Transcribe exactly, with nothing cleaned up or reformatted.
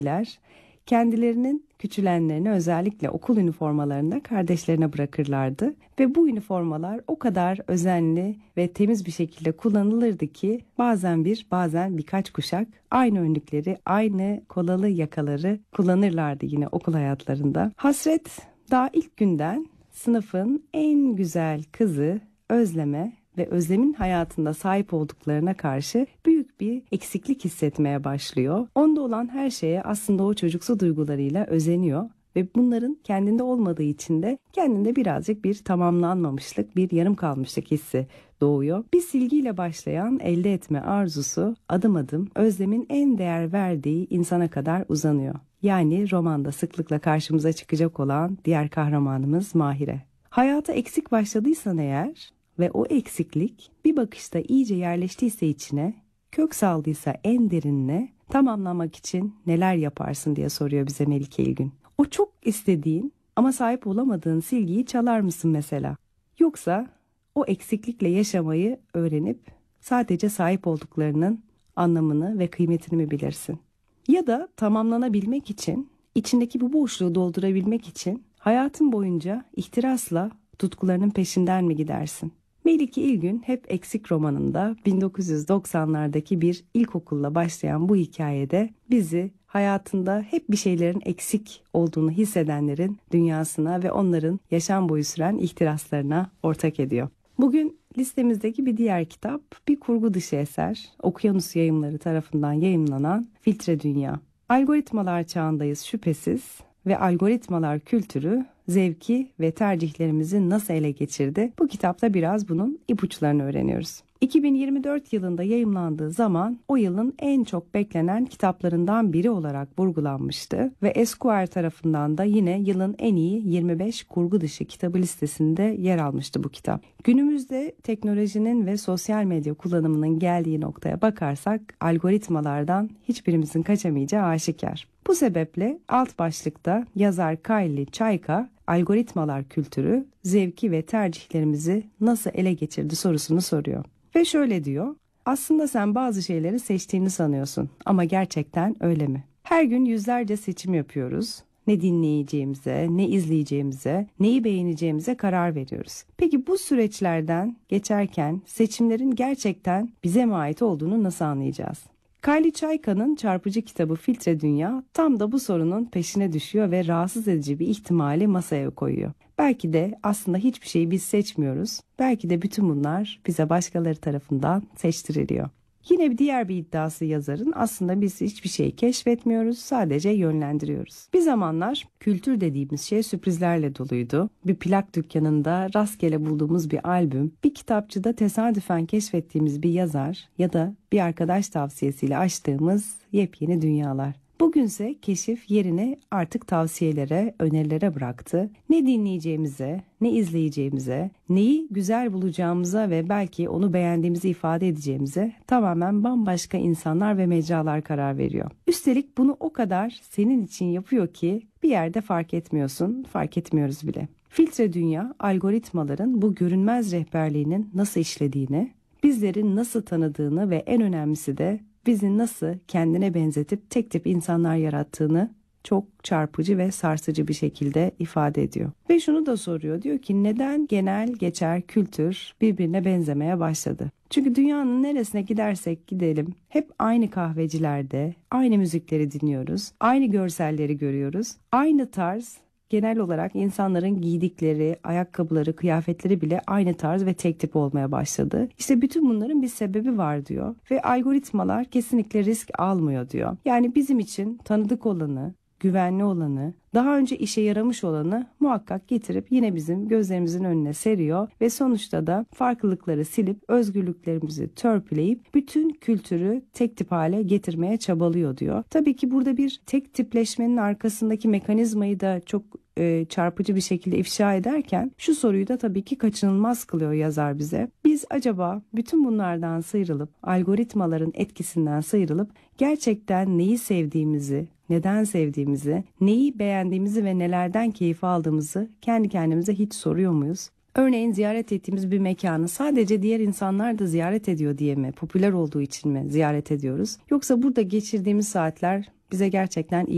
kendilerinin küçülenlerini özellikle okul üniformalarında kardeşlerine bırakırlardı ve bu üniformalar o kadar özenli ve temiz bir şekilde kullanılırdı ki bazen bir bazen birkaç kuşak aynı önlükleri, aynı kolalı yakaları kullanırlardı yine okul hayatlarında. Hasret daha ilk günden sınıfın en güzel kızı Özlem'e ve Özlem'in hayatında sahip olduklarına karşı büyük bir eksiklik hissetmeye başlıyor. Onda olan her şeye aslında o çocuksu duygularıyla özeniyor ve bunların kendinde olmadığı için de kendinde birazcık bir tamamlanmamışlık, bir yarım kalmışlık hissi doğuyor. Bir silgiyle başlayan elde etme arzusu adım adım Özlem'in en değer verdiği insana kadar uzanıyor. Yani romanda sıklıkla karşımıza çıkacak olan diğer kahramanımız Mahire. Hayata eksik başladıysan eğer ve o eksiklik bir bakışta iyice yerleştiyse içine, kök saldıysa en derinine, tamamlamak için neler yaparsın diye soruyor bize Melike İlgün. O çok istediğin ama sahip olamadığın silgiyi çalar mısın mesela? Yoksa o eksiklikle yaşamayı öğrenip sadece sahip olduklarının anlamını ve kıymetini mi bilirsin? Ya da tamamlanabilmek için, içindeki bu boşluğu doldurabilmek için hayatın boyunca ihtirasla tutkularının peşinden mi gidersin? Melike İlgün Hep Eksik romanında bin dokuz yüz doksanlardaki bir ilkokulla başlayan bu hikayede bizi hayatında hep bir şeylerin eksik olduğunu hissedenlerin dünyasına ve onların yaşam boyu süren ihtiraslarına ortak ediyor. Bugün listemizdeki bir diğer kitap bir kurgu dışı eser. Okyanus Yayımları tarafından yayımlanan Filtre Dünya. Algoritmalar çağındayız şüphesiz ve algoritmalar kültürü zevki ve tercihlerimizi nasıl ele geçirdi? Bu kitapta biraz bunun ipuçlarını öğreniyoruz. iki bin yirmi dört yılında yayımlandığı zaman o yılın en çok beklenen kitaplarından biri olarak vurgulanmıştı ve Esquire tarafından da yine yılın en iyi yirmi beş kurgu dışı kitabı listesinde yer almıştı bu kitap. Günümüzde teknolojinin ve sosyal medya kullanımının geldiği noktaya bakarsak algoritmalardan hiçbirimizin kaçamayacağı aşikar. Bu sebeple alt başlıkta yazar Kylie Çayka algoritmalar kültürü, zevki ve tercihlerimizi nasıl ele geçirdi sorusunu soruyor. Ve şöyle diyor, aslında sen bazı şeyleri seçtiğini sanıyorsun ama gerçekten öyle mi? Her gün yüzlerce seçim yapıyoruz. Ne dinleyeceğimize, ne izleyeceğimize, neyi beğeneceğimize karar veriyoruz. Peki bu süreçlerden geçerken seçimlerin gerçekten bize mi ait olduğunu nasıl anlayacağız? Kylie Çayka'nın çarpıcı kitabı Filtre Dünya tam da bu sorunun peşine düşüyor ve rahatsız edici bir ihtimali masaya koyuyor. Belki de aslında hiçbir şeyi biz seçmiyoruz. Belki de bütün bunlar bize başkaları tarafından seçtiriliyor. Yine bir diğer bir iddiası yazarın aslında biz hiçbir şeyi keşfetmiyoruz, sadece yönlendiriyoruz. Bir zamanlar kültür dediğimiz şey sürprizlerle doluydu. Bir plak dükkanında rastgele bulduğumuz bir albüm, bir kitapçıda tesadüfen keşfettiğimiz bir yazar ya da bir arkadaş tavsiyesiyle açtığımız yepyeni dünyalar. Bugünse keşif yerini artık tavsiyelere, önerilere bıraktı. Ne dinleyeceğimize, ne izleyeceğimize, neyi güzel bulacağımıza ve belki onu beğendiğimizi ifade edeceğimize tamamen bambaşka insanlar ve mecralar karar veriyor. Üstelik bunu o kadar senin için yapıyor ki bir yerde fark etmiyorsun, fark etmiyoruz bile. Filtre Dünya, algoritmaların bu görünmez rehberliğinin nasıl işlediğini, bizlerin nasıl tanıdığını ve en önemlisi de bizi nasıl kendine benzetip tek tip insanlar yarattığını çok çarpıcı ve sarsıcı bir şekilde ifade ediyor. Ve şunu da soruyor, diyor ki neden genel geçer kültür birbirine benzemeye başladı? Çünkü dünyanın neresine gidersek gidelim hep aynı kahvecilerde aynı müzikleri dinliyoruz, aynı görselleri görüyoruz, aynı tarz. Genel olarak insanların giydikleri, ayakkabıları, kıyafetleri bile aynı tarz ve tek tip olmaya başladı. İşte bütün bunların bir sebebi var diyor. Ve algoritmalar kesinlikle risk almıyor diyor. Yani bizim için tanıdık olanı, güvenli olanı, daha önce işe yaramış olanı muhakkak getirip yine bizim gözlerimizin önüne seriyor ve sonuçta da farklılıkları silip özgürlüklerimizi törpüleyip bütün kültürü tek tip hale getirmeye çabalıyor diyor. Tabii ki burada bir tek tipleşmenin arkasındaki mekanizmayı da çok e, çarpıcı bir şekilde ifşa ederken şu soruyu da tabii ki kaçınılmaz kılıyor yazar bize. Biz acaba bütün bunlardan sıyrılıp, algoritmaların etkisinden sıyrılıp gerçekten neyi sevdiğimizi, neden sevdiğimizi, neyi beğendiğimizi ve nelerden keyif aldığımızı kendi kendimize hiç soruyor muyuz? Örneğin ziyaret ettiğimiz bir mekanı sadece diğer insanlar da ziyaret ediyor diye mi, popüler olduğu için mi ziyaret ediyoruz? Yoksa burada geçirdiğimiz saatler bize gerçekten iyi